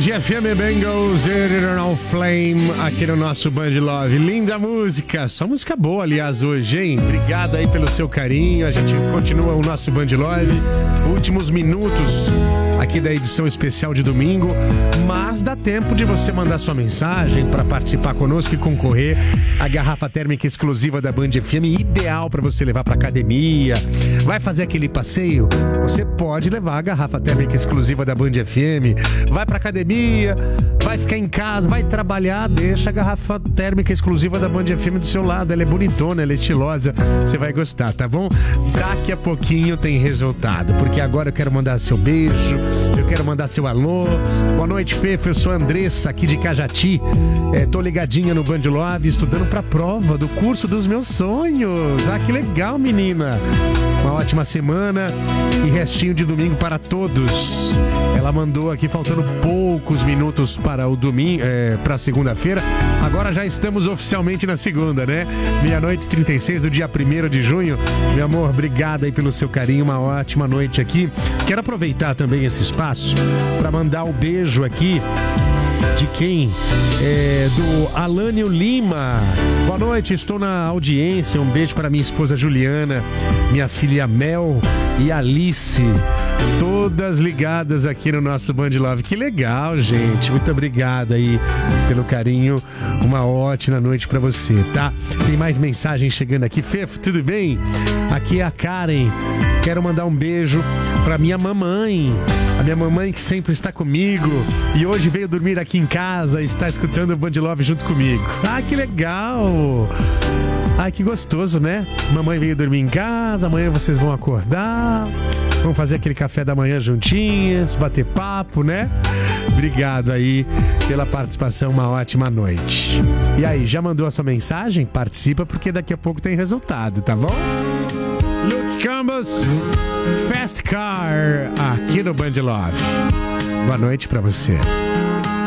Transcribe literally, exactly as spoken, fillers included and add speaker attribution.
Speaker 1: F M Bengals, Eternal Flame, aqui no nosso Band Love. Linda música, só música boa, aliás, hoje, hein? Obrigado aí pelo seu carinho, a gente continua o nosso Band Love. Últimos minutos aqui da edição especial de domingo, mas dá tempo de você mandar sua mensagem para participar conosco e concorrer à garrafa térmica exclusiva da Band F M, ideal para você levar para academia. Vai fazer aquele passeio? Você pode levar a garrafa térmica exclusiva da Band F M. Vai para academia, vai ficar em casa, vai trabalhar, deixa a garrafa térmica exclusiva da Band F M do seu lado. Ela é bonitona, ela é estilosa, você vai gostar, tá bom? Daqui a pouquinho tem resultado, porque agora eu quero mandar seu beijo, eu quero mandar seu alô. Boa noite, Fefe, eu sou a Andressa, aqui de Cajati. É, tô ligadinha no Band Love, estudando pra prova do curso dos meus sonhos. Ah, que legal, menina. Uma ótima semana e restinho de domingo para todos. Ela mandou aqui faltando poucos minutos para o domingo, é, para segunda-feira. Agora já estamos oficialmente na segunda, né? Meia-noite e trinta e seis do dia primeiro de junho. Meu amor, obrigado aí pelo seu carinho. Uma ótima noite aqui. Quero aproveitar também esse espaço para mandar o um beijo aqui. De quem? É, do Alânio Lima. Boa noite, estou na audiência. Um beijo para minha esposa Juliana, minha filha Mel e Alice. Todas ligadas aqui no nosso Band Love. Que legal, gente. Muito obrigado aí pelo carinho. Uma ótima noite pra você, tá? Tem mais mensagens chegando aqui. Fefo, tudo bem? Aqui é a Karen. Quero mandar um beijo pra minha mamãe. A minha mamãe que sempre está comigo e hoje veio dormir aqui em casa e está escutando o Band Love junto comigo. Ah, que legal! Ai, que gostoso, né? Mamãe veio dormir em casa, amanhã vocês vão acordar, vão fazer aquele café da manhã juntinhas, bater papo, né? Obrigado aí pela participação, uma ótima noite. E aí, já mandou a sua mensagem? Participa porque daqui a pouco tem resultado, tá bom? Luke Campos, Fast Car, aqui no Band Love. Boa noite pra você.